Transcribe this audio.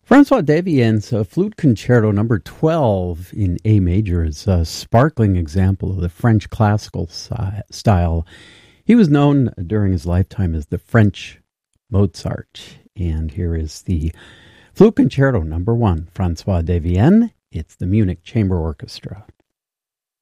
Francois Devienne's Flute Concerto number 12 in A major is a sparkling example of the French classical style. He was known during his lifetime as the French Mozart. And here is the Flute Concerto number 1, Francois Devienne. It's the Munich Chamber Orchestra.